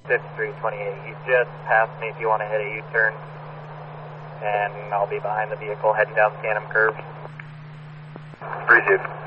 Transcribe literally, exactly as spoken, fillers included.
fifty-three twenty-eight. You just passed me if you want to hit a U-turn. And I'll be behind the vehicle heading down Canham Curve. Appreciate it.